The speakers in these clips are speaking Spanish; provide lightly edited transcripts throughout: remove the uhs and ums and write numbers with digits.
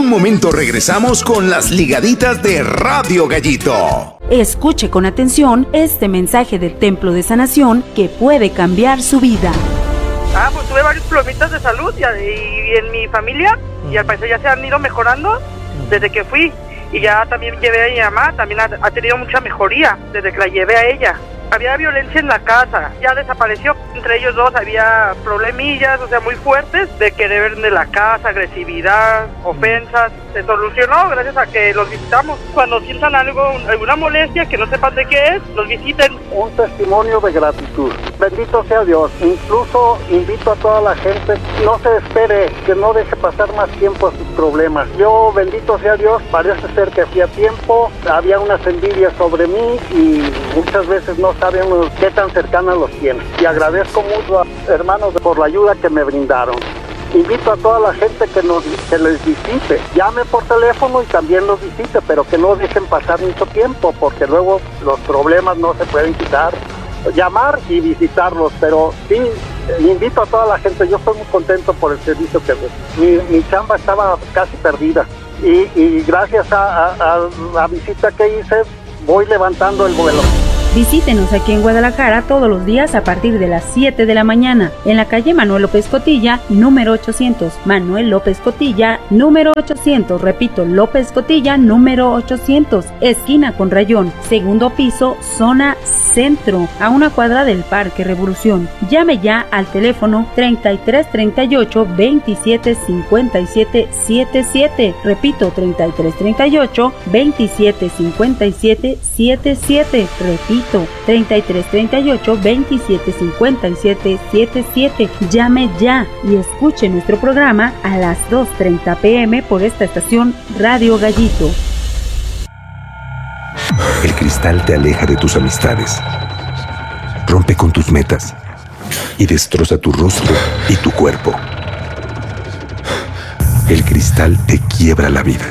un momento regresamos con las ligaditas de Radio Gallito. Escuche con atención este mensaje del Templo de Sanación que puede cambiar su vida. Pues tuve varios problemitas de salud y en mi familia, y al parecer ya se han ido mejorando desde que fui. Y ya también llevé a mi mamá, también ha tenido mucha mejoría desde que la llevé a ella. Había violencia en la casa, ya desapareció. Entre ellos dos había problemillas, o sea, muy fuertes, de querer de la casa, agresividad, ofensas. Se solucionó gracias a que los visitamos. Cuando sientan alguna molestia, que no sepan de qué es, los visiten. Un testimonio de gratitud. Bendito sea Dios. Incluso invito a toda la gente, no se espere, que no deje pasar más tiempo a sus problemas. Yo, bendito sea Dios, parece ser que hacía tiempo, había unas envidias sobre mí y muchas veces no sabemos qué tan cercanas los tienen. Y agradezco mucho a hermanos por la ayuda que me brindaron. Invito a toda la gente que les visite, llame por teléfono y también los visite, pero que no dejen pasar mucho tiempo, porque luego los problemas no se pueden quitar. Llamar y visitarlos, pero sí, invito a toda la gente. Yo estoy muy contento por el servicio que mi chamba estaba casi perdida y gracias a la visita que hice voy levantando el vuelo. Visítenos aquí en Guadalajara todos los días a partir de las 7 de la mañana, en la calle Manuel López Cotilla, número 800. Manuel López Cotilla, número 800. Repito, López Cotilla, número 800. Esquina con Rayón, segundo piso, zona centro, a una cuadra del Parque Revolución. Llame ya al teléfono 3338 27 57 77. Repito, 3338 27 57 77. Repito, 3338 27 57 77. Llame ya y escuche nuestro programa a las 2:30 p.m. por esta estación Radio Gallito. El cristal te aleja de tus amistades, rompe con tus metas y destroza tu rostro y tu cuerpo. El cristal te quiebra la vida.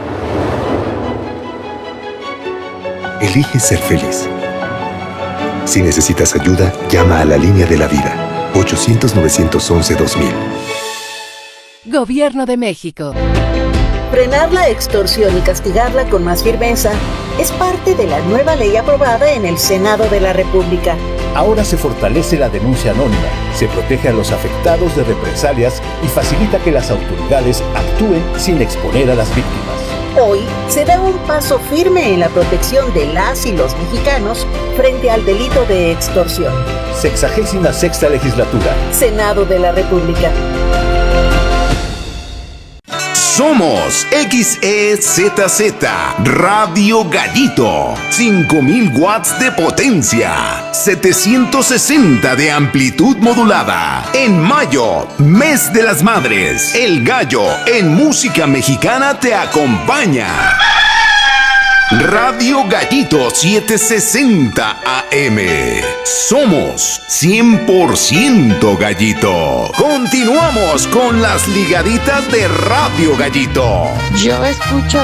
Elige ser feliz. Si necesitas ayuda, llama a la línea de la vida, 800-911-2000. Gobierno de México. Frenar la extorsión y castigarla con más firmeza es parte de la nueva ley aprobada en el Senado de la República. Ahora se fortalece la denuncia anónima, se protege a los afectados de represalias y facilita que las autoridades actúen sin exponer a las víctimas. Hoy se da un paso firme en la protección de las y los mexicanos frente al delito de extorsión. 66ª Legislatura. Senado de la República. Somos XEZZ Radio Gallito, 5000 watts de potencia, 760 de amplitud modulada. En mayo, mes de las madres, El Gallo en música mexicana te acompaña. Radio Gallito 760 AM. Somos 100% Gallito. Continuamos con las ligaditas de Radio Gallito. Yo escucho